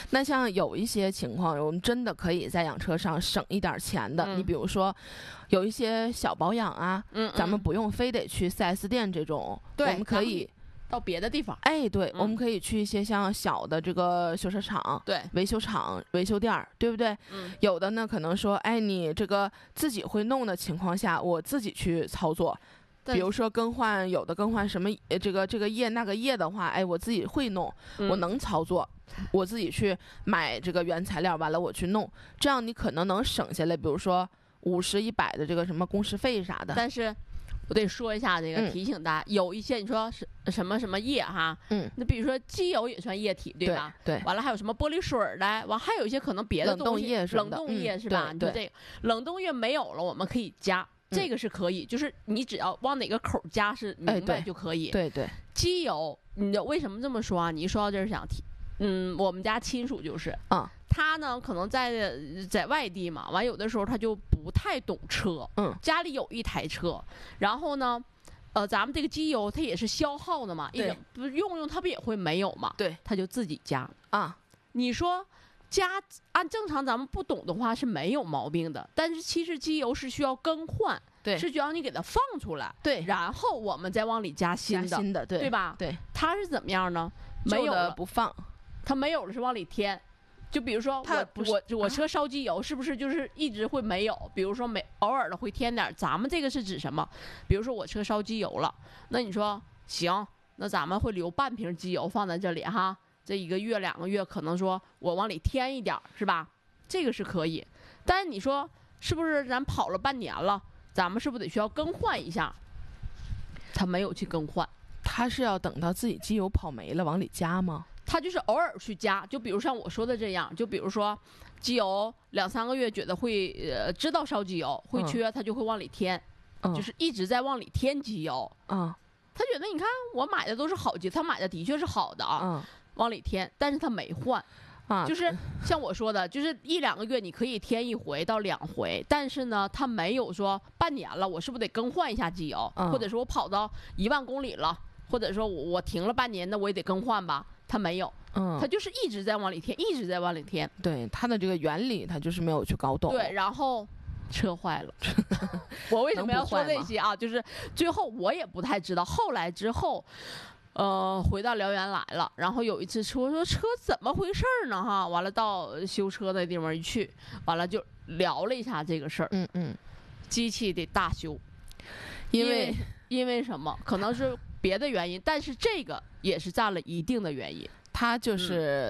那像有一些情况，我们真的可以在养车上省一点钱的。你比如说，有一些小保养啊，咱们不用非得去 4S 店这种，我们可以到别的地方。 哎，对，我们可以去一些像小的这个修车厂、 对， 维修厂、维修店儿，对不对？有的呢，可能说，哎，你这个自己会弄的情况下，我自己去操作。比如说更换，有的更换什么这个液那个液的话，哎，我自己会弄，我能操作，我自己去买这个原材料，完了我去弄，这样你可能能省下来，比如说50、100的这个什么工时费啥的。 但是我得说一下这个，提醒大家，有一些你说是什么液哈，那比如说机油也算液体，对吧？ 对。 完了还有什么玻璃水的，完还有一些可能别的东西，冷冻液是吧？你说这个冷冻液没有了，我们可以加。这个是可以，就是你只要往哪个口加是明白就可以。 对。 机油，你为什么这么说啊？你一说到这儿想提，我们家亲属就是，他呢可能在外地嘛，完有的时候他就不太懂车，家里有一台车，然后呢，咱们这个机油它也是消耗的嘛，不用它不也会没有嘛？ 对， 他就自己加啊。 你说。按正常咱们不懂的话是没有毛病的，但是其实机油是需要更换， 对， 是需要你给它放出来， 对， 然后我们再往里加新的，对吧？ 对， 它是怎么样呢？没有了不放， 它没有了是往里添。就比如说我车烧机油是不是就是一直会没有？比如说偶尔的会添点，咱们这个是指什么？比如说我车烧机油了，那你说行，那咱们会留半瓶机油放在这里哈。这1个月2个月，可能说我往里添一点，是吧？这个是可以，但是你说是不是咱跑了半年了，咱们是不是得需要更换一下？他没有去更换， 他是要等到自己机油跑没了往里加吗？ 他就是偶尔去加，就比如像我说的这样，就比如说机油2、3个月觉得会知道烧机油会缺，他就会往里添，就是一直在往里添机油。他觉得你看我买的都是好机，他买的的确是好的啊。往里添，但是他没换，就是像我说的，就是1、2个月你可以添1回到2回，但是呢，他没有说半年了，我是不是得更换一下机油，或者说我跑到1万公里了，或者说我停了半年，那我也得更换吧？他没有，他就是一直在往里添，一直在往里添。 对，他的这个原理，他就是没有去搞懂。 对，然后车坏了，我为什么要说这些啊？就是最后我也不太知道，后来之后。回到辽源来了，然后有一次说车怎么回事呢？哈，完了到修车的地方一去，完了就聊了一下这个事儿。机器得大修，因为什么？可能是别的原因，但是这个也是占了一定的原因。 它就是。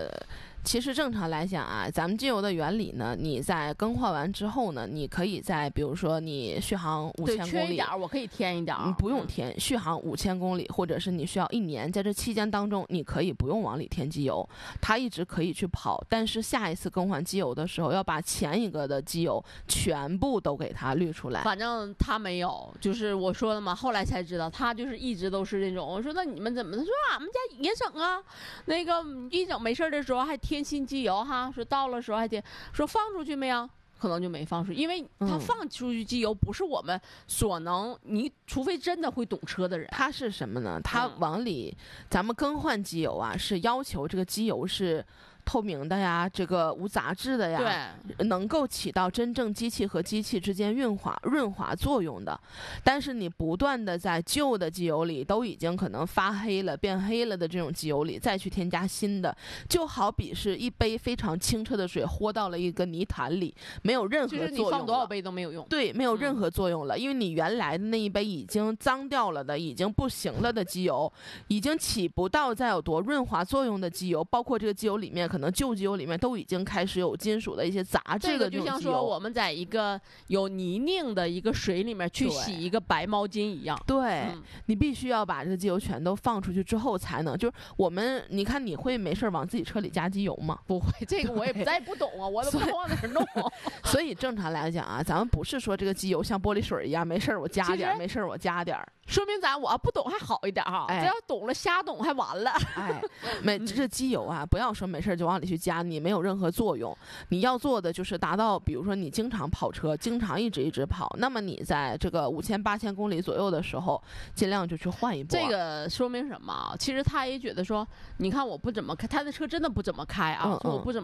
其实正常来讲啊，咱们机油的原理呢，你在更换完之后呢，你可以在比如说你续航5000公里， 缺一点我可以添一点， 不用添，续航5000公里，或者是你需要1年，在这期间当中，你可以不用往里添机油，它一直可以去跑。但是下一次更换机油的时候，要把前一个的机油全部都给它滤出来。 反正他没有，就是我说的嘛，后来才知道，他就是一直都是那种。我说那你们怎么？他说俺们家也整啊，那个一整没事的时候还添新机油哈，说到了时候还得说放出去没有，可能就没放出去，因为他放出去机油不是我们所能，你除非真的会懂车的人。 他是什么呢？他往里咱们更换机油啊，是要求这个机油是透明的呀，这个无杂质的呀，能够起到真正机器和机器之间润滑作用的。但是你不断的在旧的机油里都已经可能发黑了、变黑了的这种机油里再去添加新的，就好比是一杯非常清澈的水豁到了一个泥潭里，没有任何作用了。 就是你放多少杯都没有用。 对，没有任何作用了，因为你原来的那一杯已经脏掉了的、已经不行了的机油，已经起不到再有多润滑作用的机油，包括这个机油里面可能旧机油里面都已经开始有金属的一些杂质的这种机油。 就像说我们在一个有泥泞的一个水里面去洗一个白毛巾一样。 对，你必须要把这个机油全都放出去之后才能。就是我们，你看你会没事往自己车里加机油吗？ 不会，这个我也咱也不懂啊，我都不知道往哪儿弄。 所以正常来讲啊，咱们不是说这个机油像玻璃水一样，没事我加点，没事我加点。 说明我要不懂还好一点哈，这要懂了瞎懂还完了。 这机油啊，不要说没事就往里去加，你没有任何作用。你要做的就是达到，比如说你经常跑车，经常一直跑，那么你在这个5000、8000公里左右的时候，尽量就去换一波。 这个说明什么？其实他也觉得说，你看我不怎么开，他的车真的不怎么开啊，说我不怎么。